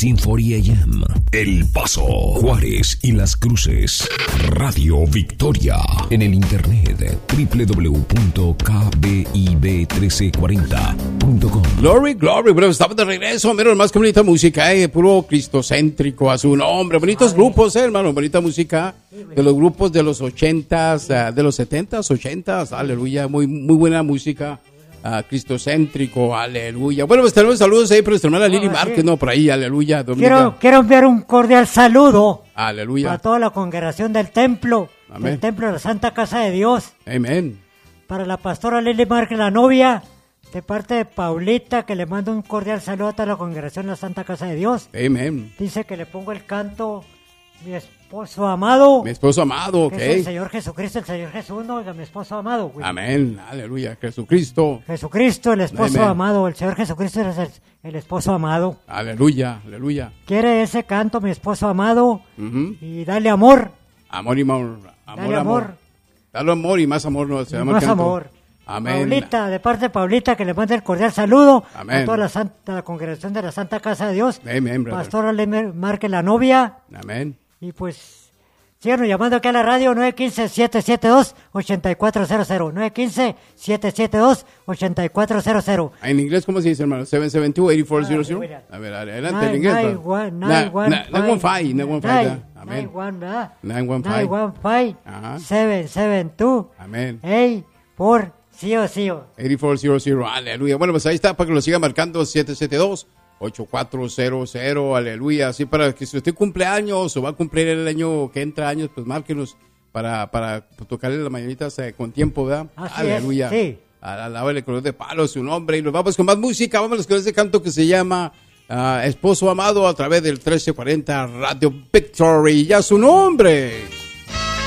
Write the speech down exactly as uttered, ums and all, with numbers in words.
diez cuarenta A M. El Paso, Juárez y Las Cruces. Radio Victoria. En el internet doble u doble u doble u punto k b i b mil trescientos cuarenta punto com. Glory, glory. Bueno, estamos de regreso. Miren, más que bonita música, eh. Puro cristocéntrico a su nombre. Bonitos Ay. grupos, eh, hermano. Bonita música de los grupos de los ochentas, de los setentas, ochentas. Aleluya. Muy, muy buena música. Uh, cristocéntrico, aleluya. Bueno, pues tenemos saludos ahí para nuestra hermana Lili Márquez, no, por ahí, aleluya. Quiero, quiero enviar un cordial saludo aleluya a toda la congregación del templo, Amén. del templo de la Santa Casa de Dios. Amén. Para la pastora Lili Márquez, la novia, de parte de Paulita, que le mando un cordial saludo a toda la congregación de la Santa Casa de Dios. Amén. Dice que le pongo el canto, mi esposo amado. Mi esposo amado, ok. Es el Señor Jesucristo, el Señor Jesús, no, oiga, mi esposo amado, güey. Amén, aleluya, Jesucristo. Jesucristo, el esposo Amén. amado, el Señor Jesucristo es el, el esposo amado. Aleluya, aleluya. Quiere ese canto, mi esposo amado, uh-huh. y dale amor. Amor y amor. Amor, dale amor. amor. Dale amor y más amor, no se llama más el canto. amor. Amén. Paulita, de parte de Paulita, que le manda el cordial saludo Amén. a toda la, santa, la congregación de la Santa Casa de Dios. Amén, brother. Pastora le marque la novia. Amén. Y pues, síganos llamando aquí a la radio nueve uno cinco, siete siete dos, ocho cuatro cero cero. nueve uno cinco, siete siete dos, ocho cuatro cero cero. En inglés, ¿cómo se dice, hermano? siete siete dos, ocho cuatro cero cero. A ver, adelante en inglés. nueve uno cinco, nueve uno cinco, nueve uno cinco. Amén. nueve uno cinco, nueve uno cinco. siete siete dos, Amén. ocho cuatro cero cero. ocho cuatro cero cero, aleluya. Bueno, pues ahí está, para que lo siga marcando, siete siete dos, ocho cuatro cero cero, aleluya. Así para que si usted cumple años o va a cumplir el año que entra años, pues márquenos para, para tocarle las mañanitas eh, con tiempo, ¿verdad? Así aleluya. Es, sí. Alaba el color de palo, su nombre. Y nos vamos con más música. Vamos con ese canto que se llama uh, Esposo Amado a través del trece cuarenta Radio Victory. Ya su nombre.